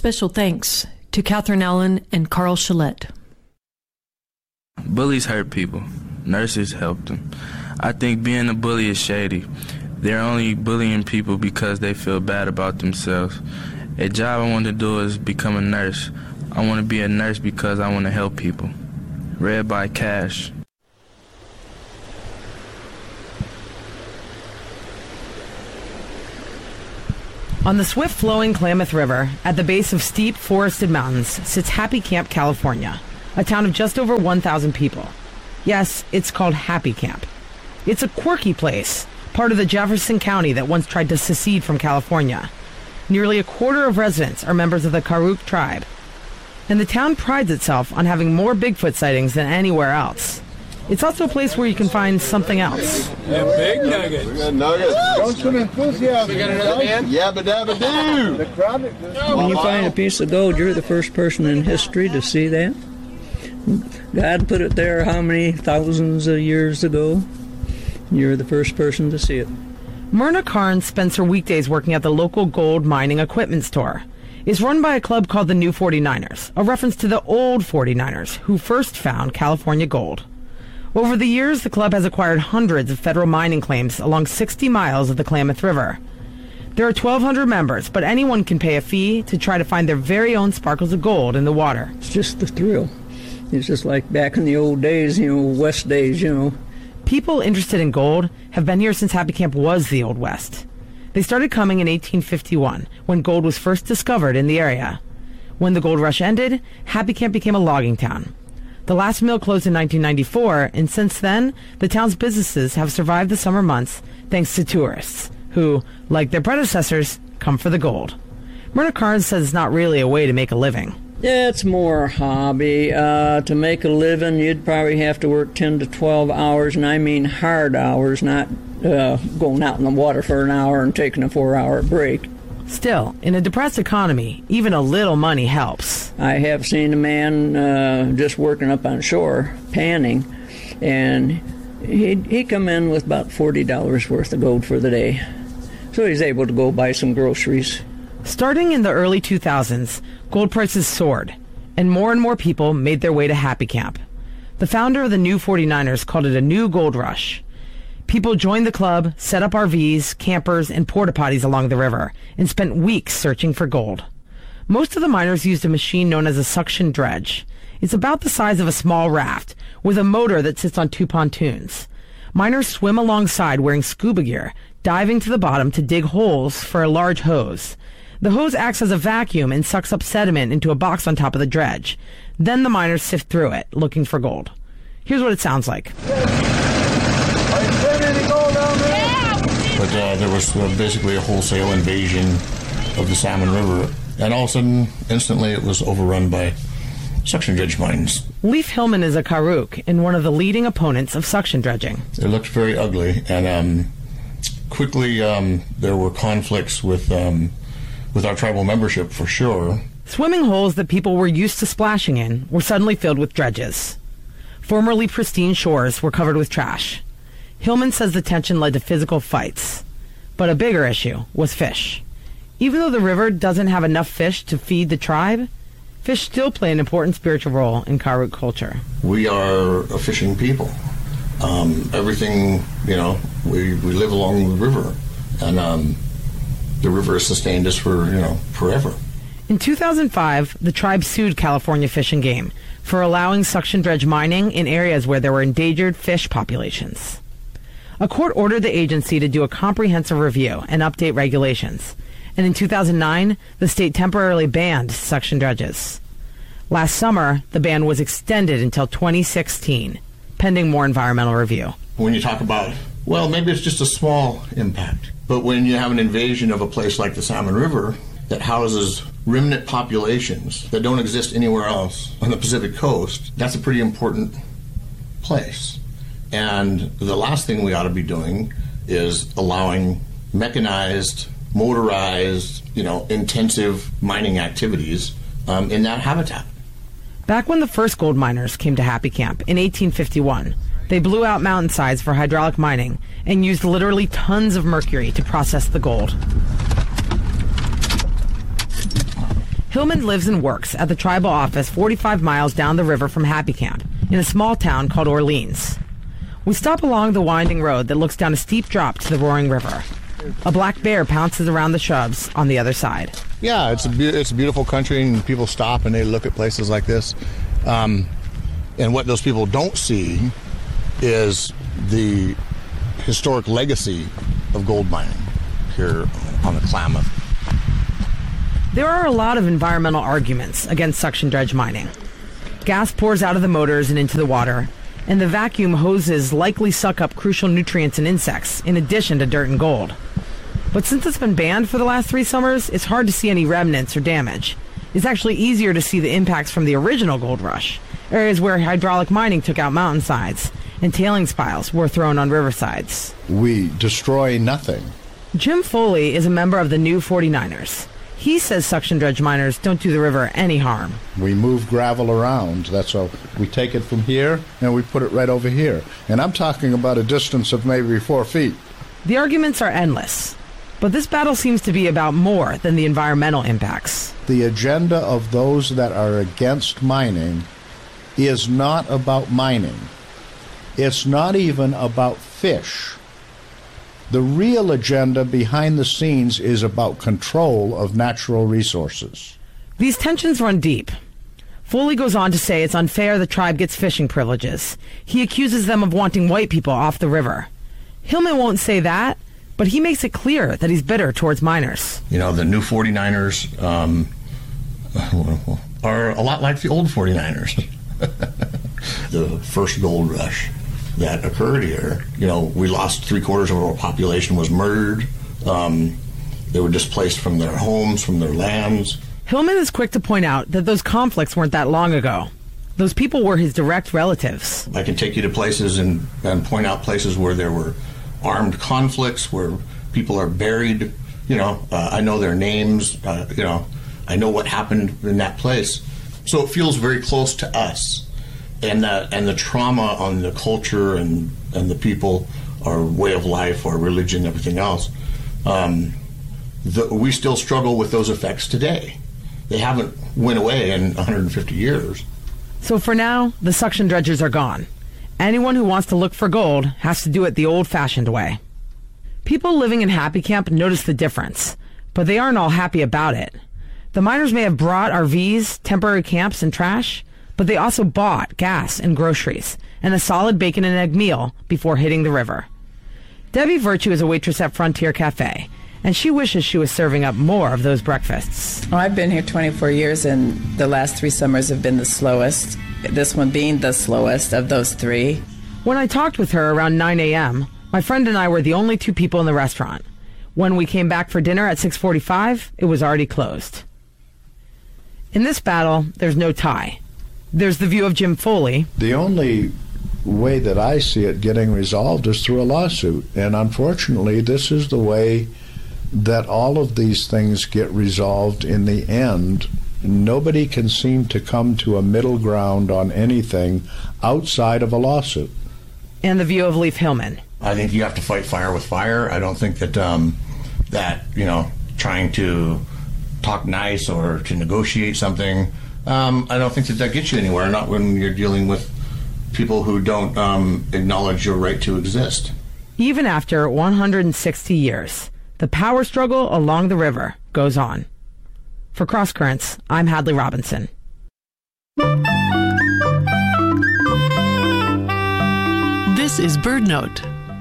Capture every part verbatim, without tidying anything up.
Special thanks to Catherine Allen and Carl Shillette. Bullies hurt people. Nurses help them. I think being a bully is shady. They're only bullying people because they feel bad about themselves. A job I want to do is become a nurse. I want to be a nurse because I want to help people. Read by Cash. On the swift-flowing Klamath River, at the base of steep, forested mountains, sits Happy Camp, California, a town of just over one thousand people. Yes, it's called Happy Camp. It's a quirky place, part of the Jefferson County that once tried to secede from California. Nearly a quarter of residents are members of the Karuk tribe, and the town prides itself on having more Bigfoot sightings than anywhere else. It's also a place where you can find something else. Yeah, big nuggets. We got nuggets. Got some enthusiasm. We got another man? Yabba dabba doo. When you find a piece of gold, you're the first person in history to see that. God put it there how many thousands of years ago? You're the first person to see it. Myrna Carnes spends her weekdays working at the local gold mining equipment store. It's run by a club called the New forty-niners, a reference to the old forty-niners who first found California gold. Over the years, the club has acquired hundreds of federal mining claims along sixty miles of the Klamath River. There are twelve hundred members, but anyone can pay a fee to try to find their very own sparkles of gold in the water. It's just the thrill. It's just like back in the old days, you know, West days, you know. People interested in gold have been here since Happy Camp was the Old West. They started coming in eighteen fifty-one, when gold was first discovered in the area. When the gold rush ended, Happy Camp became a logging town. The last mill closed in nineteen ninety-four, and since then, the town's businesses have survived the summer months thanks to tourists, who, like their predecessors, come for the gold. Myrna Carnes says it's not really a way to make a living. Yeah, it's more a hobby. Uh, to make a living, you'd probably have to work ten to twelve hours, and I mean hard hours, not uh, going out in the water for an hour and taking a four-hour break. Still, in a depressed economy, even a little money helps. I have seen a man uh, just working up on shore, panning, and he'd, he'd come in with about forty dollars worth of gold for the day. So he's able to go buy some groceries. Starting in the early two thousands, gold prices soared, and more and more people made their way to Happy Camp. The founder of the New forty-niners called it a new gold rush. People joined the club, set up R Vs, campers, and porta-potties along the river, and spent weeks searching for gold. Most of the miners used a machine known as a suction dredge. It's about the size of a small raft, with a motor that sits on two pontoons. Miners swim alongside wearing scuba gear, diving to the bottom to dig holes for a large hose. The hose acts as a vacuum and sucks up sediment into a box on top of the dredge. Then the miners sift through it, looking for gold. Here's what it sounds like. But uh, there was uh, basically a wholesale invasion of the Salmon River, and all of a sudden, instantly, it was overrun by suction dredge mines. Leif Hillman is a Karuk and one of the leading opponents of suction dredging. It looked very ugly, and um, quickly um, there were conflicts with um, with our tribal membership, for sure. Swimming holes that people were used to splashing in were suddenly filled with dredges. Formerly pristine shores were covered with trash. Hillman says the tension led to physical fights. But a bigger issue was fish. Even though the river doesn't have enough fish to feed the tribe, fish still play an important spiritual role in Karuk culture. We are a fishing people. Um, everything, you know, we, we live along the river, and um, the river has sustained us for, you know, forever. In two thousand five, the tribe sued California Fish and Game for allowing suction dredge mining in areas where there were endangered fish populations. A court ordered the agency to do a comprehensive review and update regulations, and in two thousand nine, the state temporarily banned suction dredges. Last summer, the ban was extended until twenty sixteen, pending more environmental review. When you talk about, well, maybe it's just a small impact, but when you have an invasion of a place like the Salmon River that houses remnant populations that don't exist anywhere else on the Pacific coast, that's a pretty important place. And the last thing we ought to be doing is allowing mechanized, motorized, you know, intensive mining activities um, in that habitat. Back when the first gold miners came to Happy Camp in eighteen fifty-one, they blew out mountainsides for hydraulic mining and used literally tons of mercury to process the gold. Hillman lives and works at the tribal office forty-five miles down the river from Happy Camp in a small town called Orleans. We stop along the winding road that looks down a steep drop to the roaring river. A black bear pounces around the shrubs on the other side. Yeah, it's a, be- it's a beautiful country, and people stop and they look at places like this. Um, and what those people don't see is the historic legacy of gold mining here on the Klamath. There are a lot of environmental arguments against suction dredge mining. Gas pours out of the motors and into the water, and the vacuum hoses likely suck up crucial nutrients and insects, in addition to dirt and gold. But since it's been banned for the last three summers, it's hard to see any remnants or damage. It's actually easier to see the impacts from the original gold rush, areas where hydraulic mining took out mountainsides, and tailings piles were thrown on riversides. We destroy nothing. Jim Foley is a member of the new forty-niners. He says suction dredge miners don't do the river any harm. We move gravel around. That's all. We take it from here and we put it right over here. And I'm talking about a distance of maybe four feet. The arguments are endless, but this battle seems to be about more than the environmental impacts. The agenda of those that are against mining is not about mining. It's not even about fish. The real agenda behind the scenes is about control of natural resources. These tensions run deep. Foley goes on to say it's unfair the tribe gets fishing privileges. He accuses them of wanting white people off the river. Hillman won't say that, but he makes it clear that he's bitter towards miners. You know, the new forty-niners um, are a lot like the old forty-niners. The first gold rush that occurred here, you know, we lost three quarters of our population was murdered. Um, they were displaced from their homes, from their lands. Hillman is quick to point out that those conflicts weren't that long ago. Those people were his direct relatives. I can take you to places and, and point out places where there were armed conflicts, where people are buried. You know, uh, I know their names. Uh, you know, I know what happened in that place. So it feels very close to us. And that, and the trauma on the culture and, and the people, our way of life, our religion, everything else, um, the, we still struggle with those effects today. They haven't went away in one hundred fifty years. So for now, the suction dredgers are gone. Anyone who wants to look for gold has to do it the old-fashioned way. People living in Happy Camp notice the difference, but they aren't all happy about it. The miners may have brought R Vs, temporary camps, and trash, but they also bought gas and groceries and a solid bacon and egg meal before hitting the river. Debbie Virtue is a waitress at Frontier Cafe, and she wishes she was serving up more of those breakfasts. Well, I've been here twenty-four years, and the last three summers have been the slowest, this one being the slowest of those three. When I talked with her around nine a.m., my friend and I were the only two people in the restaurant. When we came back for dinner at six forty-five, it was already closed. In this battle, there's no tie. There's the view of Jim Foley. The only way that I see it getting resolved is through a lawsuit. And unfortunately, this is the way that all of these things get resolved in the end. Nobody can seem to come to a middle ground on anything outside of a lawsuit. And the view of Leif Hillman. I think you have to fight fire with fire. I don't think that, um, that you know, trying to talk nice or to negotiate something, Um, I don't think that that gets you anywhere, not when you're dealing with people who don't um, acknowledge your right to exist. Even after one hundred sixty years, the power struggle along the river goes on. For Cross Currents, I'm Hadley Robinson. This is BirdNote.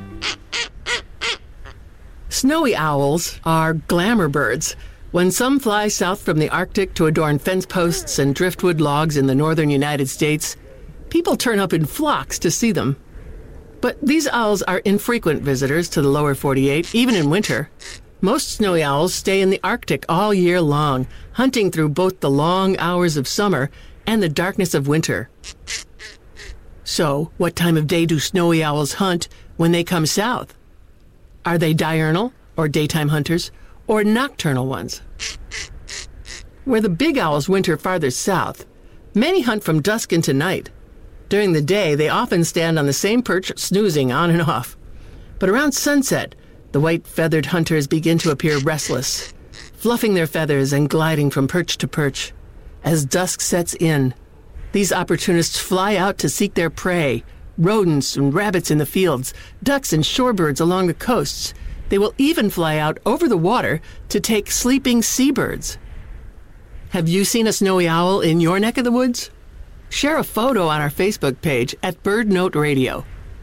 Snowy owls are glamour birds. When some fly south from the Arctic to adorn fence posts and driftwood logs in the northern United States, people turn up in flocks to see them. But these owls are infrequent visitors to the lower forty-eight, even in winter. Most snowy owls stay in the Arctic all year long, hunting through both the long hours of summer and the darkness of winter. So, what time of day do snowy owls hunt when they come south? Are they diurnal, or daytime hunters, or nocturnal ones? Where the big owls winter farther south, many hunt from dusk into night. During the day, they often stand on the same perch, snoozing on and off. But around sunset, the white-feathered hunters begin to appear restless, fluffing their feathers and gliding from perch to perch. As dusk sets in, these opportunists fly out to seek their prey, rodents and rabbits in the fields, ducks and shorebirds along the coasts. They will even fly out over the water to take sleeping seabirds. Have you seen a snowy owl in your neck of the woods? Share a photo on our Facebook page at Bird Note Radio.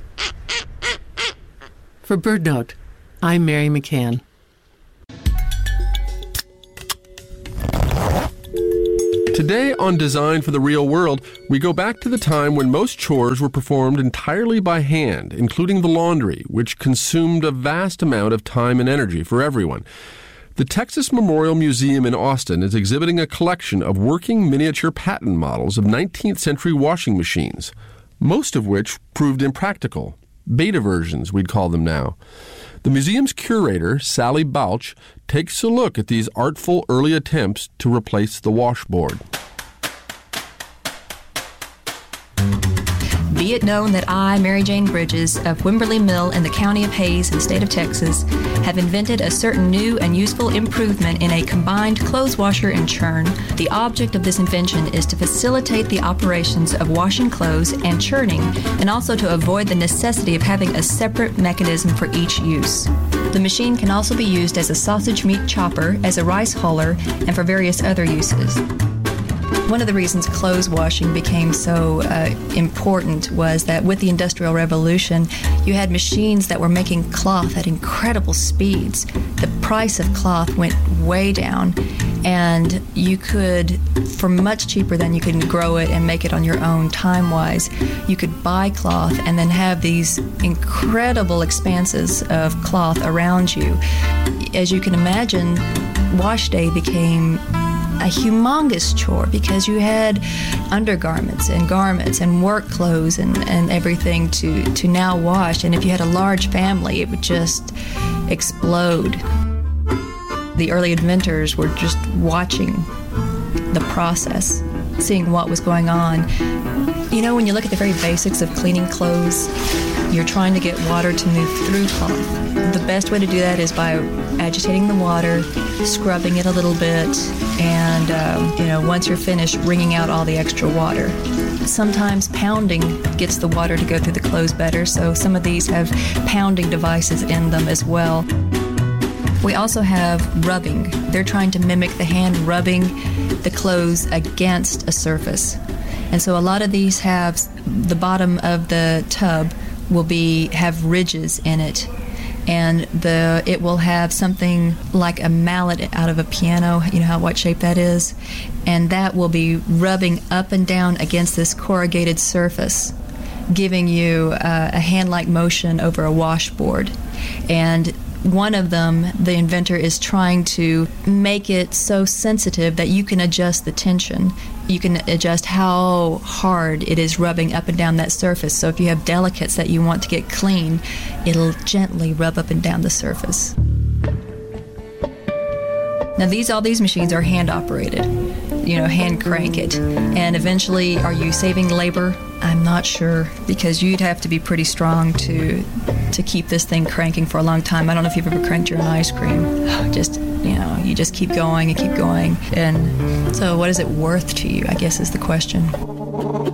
For Bird Note, I'm Mary McCann. Today on Design for the Real World, we go back to the time when most chores were performed entirely by hand, including the laundry, which consumed a vast amount of time and energy for everyone. The Texas Memorial Museum in Austin is exhibiting a collection of working miniature patent models of nineteenth century washing machines, most of which proved impractical. Beta versions, we'd call them now. The museum's curator, Sally Balch, takes a look at these artful early attempts to replace the washboard. Be it known that I, Mary Jane Bridges, of Wimberley Mill in the county of Hayes in the state of Texas, have invented a certain new and useful improvement in a combined clothes washer and churn. The object of this invention is to facilitate the operations of washing clothes and churning, and also to avoid the necessity of having a separate mechanism for each use. The machine can also be used as a sausage meat chopper, as a rice huller, and for various other uses. One of the reasons clothes washing became so uh, important was that with the Industrial Revolution, you had machines that were making cloth at incredible speeds. The price of cloth went way down, and you could, for much cheaper than you could grow it and make it on your own time-wise, you could buy cloth and then have these incredible expanses of cloth around you. As you can imagine, wash day became a humongous chore because you had undergarments and garments and work clothes and, and everything to, to now wash. And if you had a large family, it would just explode. The early inventors were just watching the process, seeing what was going on. You know, when you look at the very basics of cleaning clothes, you're trying to get water to move through cloth. The best way to do that is by agitating the water, scrubbing it a little bit, and um, you know, once you're finished, wringing out all the extra water. Sometimes pounding gets the water to go through the clothes better, so some of these have pounding devices in them as well. We also have rubbing. They're trying to mimic the hand rubbing the clothes against a surface. And so a lot of these have the bottom of the tub will be have ridges in it, and the it will have something like a mallet out of a piano. You know how what shape that is, and that will be rubbing up and down against this corrugated surface, giving you uh, a hand-like motion over a washboard. And one of them, the inventor is trying to make it so sensitive that you can adjust the tension. You can adjust how hard it is rubbing up and down that surface. So if you have delicates that you want to get clean, it'll gently rub up and down the surface. Now these all these machines are hand operated. You know, hand crank it. And eventually, are you saving labor? I'm not sure, because you'd have to be pretty strong to to keep this thing cranking for a long time. I don't know if you've ever cranked your own ice cream. Just, you know, you just keep going and keep going. And so what is it worth to you, I guess, is the question.